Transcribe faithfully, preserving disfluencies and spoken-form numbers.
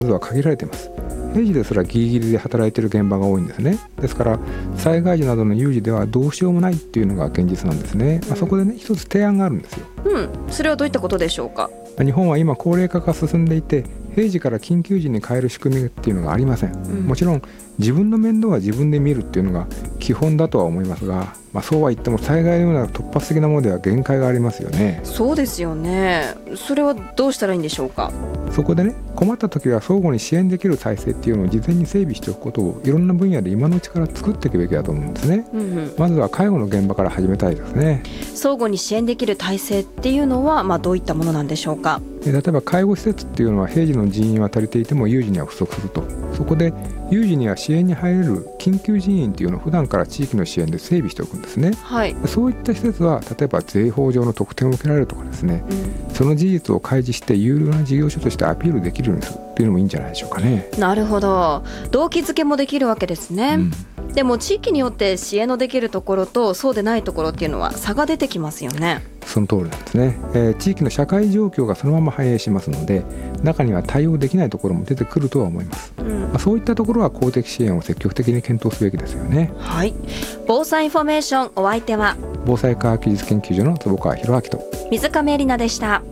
数は限られています。平時ですらギリギリで働いている現場が多いんですね。ですから災害時などの有事ではどうしようもないっていうのが現実なんですね。まあ、そこでね一つ提案があるんですよ。 うん、それはどういったことでしょうか。 日本は今高齢化が進んでいて、平時から緊急時に変える仕組みっていうのがありません、うん、もちろん自分の面倒は自分で見るっていうのが基本だとは思いますが、まあ、そうは言っても災害のような突発的なものでは限界がありますよね。 そうですよね。それはどうしたらいいんでしょうか。 そこでね、困った時は相互に支援できる体制っていうのを事前に整備しておくことをいろんな分野で今のうちから作っていくべきだと思うんですね、うんうん、まずは介護の現場から始めたいですね。 相互に支援できる体制っていうのは、まあ、どういったものなんでしょうか。 例えば介護施設っていうのは平時の人員は足りていても有事には不足すると。そこで有事には支援に入れる緊急人員っていうのを普段から地域の支援で整備しておくんですね、はい、そういった施設は例えば税法上の特典を受けられるとかですね、うん、その事実を開示して有料な事業所としてアピールできるようにするっていうのもいいんじゃないでしょうかね。 なるほど、動機づけもできるわけですね、うん、でも地域によって支援のできるところとそうでないところっていうのは差が出てきますよね。 その通りなんですね、えー、地域の社会状況がそのまま反映しますので、中には対応できないところも出てくるとは思います、うん、まあ、そういったところは公的支援を積極的に検討すべきですよね。 はい、防災インフォメーション、お相手は防災科学技術研究所の坪川博明と水亀里奈でした。